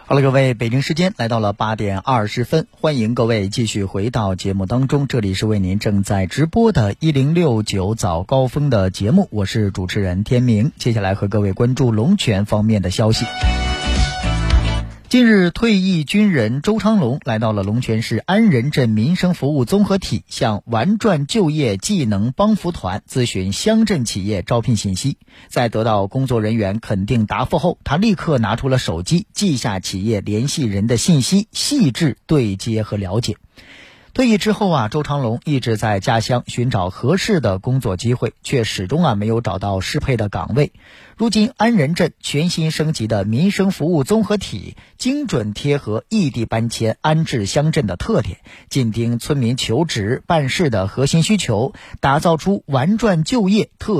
好了，各位，北京时间来到了8点20分，欢迎各位继续回到节目当中，这里是为您正在直播的1069早高峰的节目，我是主持人天明。接下来和各位关注龙泉方面的消息。近日，退役军人周昌龙来到了龙泉市安仁镇民生服务综合体，向玩转就业技能帮扶团咨询乡镇企业招聘信息。在得到工作人员肯定答复后，他立刻拿出了手机，记下企业联系人的信息，细致对接和了解。退役之后周昌龙一直在家乡寻找合适的工作机会，却始终没有找到适配的岗位。如今安仁镇全新升级的民生服务综合体，精准贴合异地搬迁安置乡镇的特点，紧盯村民求职办事的核心需求，打造出玩转就业特